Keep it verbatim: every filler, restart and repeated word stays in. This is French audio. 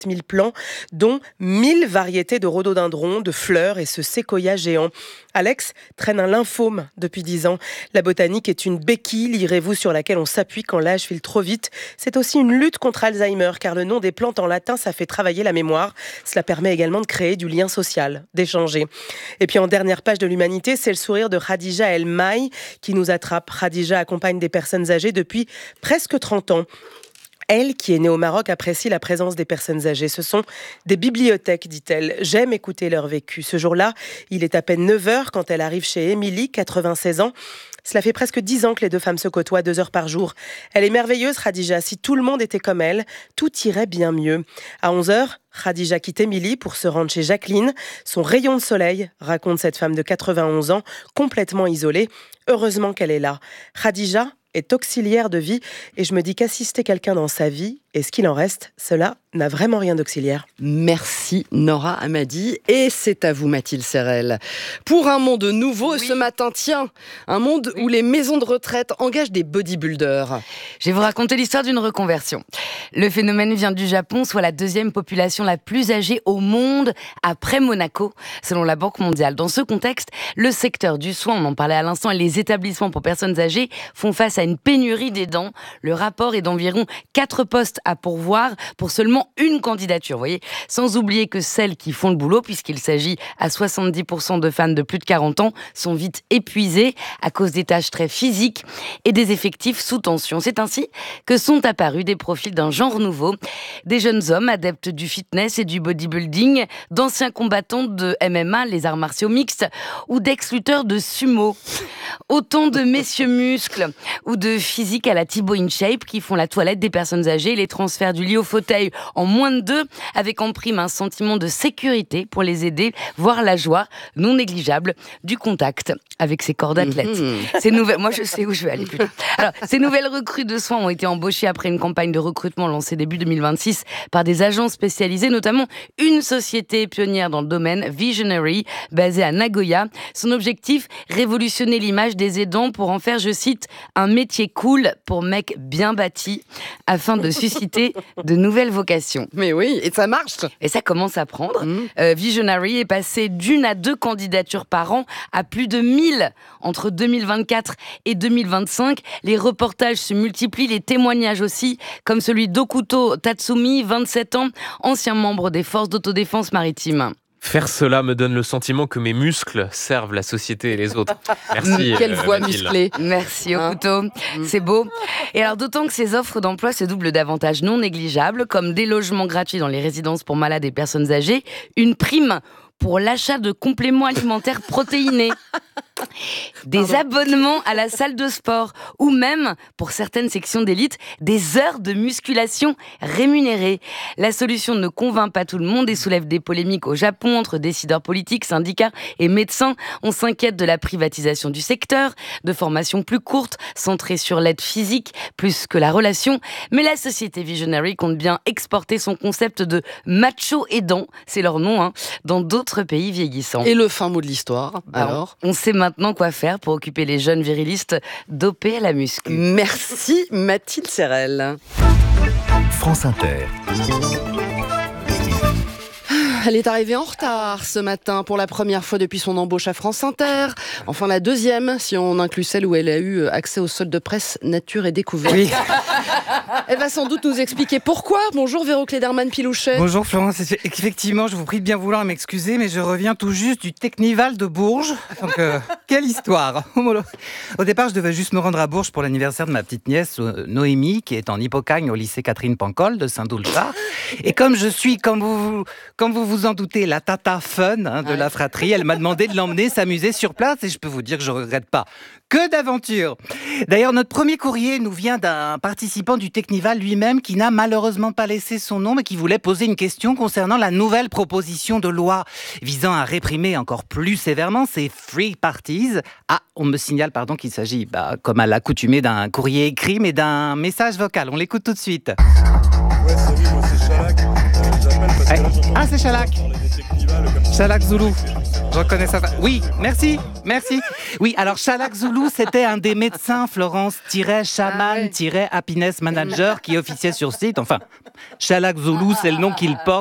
mille plants, dont mille variétés de rhododendrons, de fleurs et ce séquoia géant. Alex traîne un lymphome depuis dix ans. La botanique est une béquille, lirez-vous, sur laquelle on s'appuie quand l'âge file trop vite. C'est aussi une lutte contre Alzheimer, car le nom des plantes en latin, ça fait travailler la mémoire. Cela permet également de créer du lien social, d'échanger. Et puis en dernière page de l'Humanité, c'est le sourire de Khadija El Maï qui nous attrape. Khadija accompagne des personnes âgées depuis presque trente ans. Elle, qui est née au Maroc, apprécie la présence des personnes âgées. Ce sont des bibliothèques, dit-elle. J'aime écouter leur vécu. Ce jour-là, il est à peine neuf heures quand elle arrive chez Émilie, quatre-vingt-seize ans. Cela fait presque dix ans que les deux femmes se côtoient deux heures par jour. Elle est merveilleuse, Khadija. Si tout le monde était comme elle, tout irait bien mieux. À onze heures, Khadija quitte Émilie pour se rendre chez Jacqueline. Son rayon de soleil, raconte cette femme de quatre-vingt-onze ans, complètement isolée. Heureusement qu'elle est là. Khadija est auxiliaire de vie et je me dis qu'assister quelqu'un dans sa vie, et ce qu'il en reste, cela n'a vraiment rien d'auxiliaire. Merci Nora Amadi. Et c'est à vous Mathilde Serrel. Pour un monde nouveau, oui. Ce matin, tiens, un monde oui. où les maisons de retraite engagent des bodybuilders. Je vais vous raconter l'histoire d'une reconversion. Le phénomène vient du Japon, soit la deuxième population la plus âgée au monde après Monaco, selon la Banque mondiale. Dans ce contexte, le secteur du soin, on en parlait à l'instant, et les établissements pour personnes âgées font face à une pénurie d'aidants. Le rapport est d'environ quatre postes à pourvoir pour seulement une candidature, vous voyez, sans oublier que celles qui font le boulot, puisqu'il s'agit à soixante-dix pour cent de femmes de plus de quarante ans, sont vite épuisées à cause des tâches très physiques et des effectifs sous tension. C'est ainsi que sont apparus des profils d'un genre nouveau, des jeunes hommes adeptes du fitness et du bodybuilding, d'anciens combattants de M M A, les arts martiaux mixtes, ou d'ex-lutteurs de sumo. Autant de messieurs muscles ou de physique à la Thibaut InShape qui font la toilette des personnes âgées, les transferts du lit au fauteuil en moins de deux, avec en prime un sentiment de sécurité pour les aider, voire la joie non négligeable du contact avec ces corps d'athlètes. Mmh. Ces nouvelles... Moi, je sais où je vais aller plus tard. Alors, ces nouvelles recrues de soins ont été embauchées après une campagne de recrutement lancée début deux mille vingt-six par des agences spécialisées, notamment une société pionnière dans le domaine, Visionary, basée à Nagoya. Son objectif, révolutionner l'image des aidants pour en faire, je cite, un métier cool pour mecs bien bâtis, afin de susciter de nouvelles vocations. Mais oui, et ça marche. Et ça commence à prendre. Mmh. Euh, Visionary est passé d'une à deux candidatures par an à plus de mille entre deux mille vingt-quatre et deux mille vingt-cinq. Les reportages se multiplient, les témoignages aussi, comme celui d'Okuto Tatsumi, vingt-sept ans, ancien membre des forces d'autodéfense maritime. Faire cela me donne le sentiment que mes muscles servent la société et les autres. Merci. Quelle euh, voix Mathilde. musclée. Merci Hein Okuto, c'est beau. Et alors d'autant que ces offres d'emploi se doublent d'avantages non négligeables, comme des logements gratuits dans les résidences pour malades et personnes âgées, une prime pour l'achat de compléments alimentaires protéinés, des Pardon. abonnements à la salle de sport, ou même, pour certaines sections d'élite, des heures de musculation rémunérées. La solution ne convainc pas tout le monde et soulève des polémiques au Japon entre décideurs politiques, syndicats et médecins. On s'inquiète de la privatisation du secteur, de formations plus courtes, centrées sur l'aide physique plus que la relation. Mais la société Visionary compte bien exporter son concept de macho aidant, c'est leur nom, hein, dans d'autres pays vieillissants. Et le fin mot de l'histoire, bah, alors on sait maintenant quoi faire pour occuper les jeunes virilistes dopés à la muscu. Merci Mathilde Serrel. France Inter. Elle est arrivée en retard ce matin pour la première fois depuis son embauche à France Inter. Enfin la deuxième, si on inclut celle où elle a eu accès au solde de presse Nature et Découverte. Oui. Elle va sans doute nous expliquer pourquoi. Bonjour Véro Cléderman-Pilouchet. Bonjour Florence, effectivement je vous prie de bien vouloir m'excuser, mais je reviens tout juste du Technival de Bourges. Donc euh, quelle histoire. Au départ je devais juste me rendre à Bourges pour l'anniversaire de ma petite nièce Noémie, qui est en hippocagne au lycée Catherine Pancol de Saint-Doulchard. Et comme je suis, comme vous, comme vous vous en doutez, la tata fun hein, de la fratrie, elle m'a demandé de l'emmener s'amuser sur place et je peux vous dire que je ne regrette pas. Que d'aventure! D'ailleurs, notre premier courrier nous vient d'un participant du Technival lui-même qui n'a malheureusement pas laissé son nom, mais qui voulait poser une question concernant la nouvelle proposition de loi visant à réprimer encore plus sévèrement ces free parties. Ah, on me signale pardon, qu'il s'agit, bah, comme à l'accoutumée, d'un courrier écrit, mais d'un message vocal. On l'écoute tout de suite. Ouais, salut, moi c'est Chalac. Euh, j'appelle parce que là, j'entends Ah, c'est Chalac. parler des Technival comme ça. Chalac Zoulou. Je reconnais ça. Oui, merci, merci. Oui, alors Chalak Zulu, c'était un des médecins Florence-Chaman-Happiness Manager qui officiait sur site. Enfin, Chalak Zulu, c'est le nom qu'il porte.